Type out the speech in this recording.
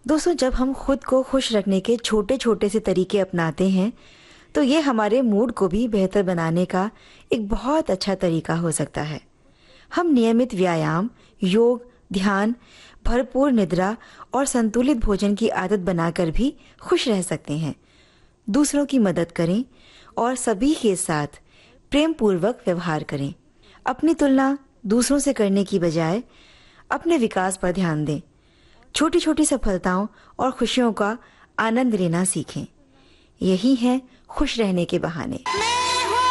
दोस्तों, जब हम खुद को खुश रखने के छोटे छोटे से तरीके अपनाते हैं तो ये हमारे मूड को भी बेहतर बनाने का एक बहुत अच्छा तरीका हो सकता है। हम नियमित व्यायाम, योग, ध्यान, भरपूर निद्रा और संतुलित भोजन की आदत बनाकर भी खुश रह सकते हैं। दूसरों की मदद करें और सभी के साथ प्रेम पूर्वक व्यवहार करें। अपनी तुलना दूसरों से करने की बजाय अपने विकास पर ध्यान दें। छोटी छोटी सफलताओं और खुशियों का आनंद लेना सीखें। यही है खुश रहने के बहाने।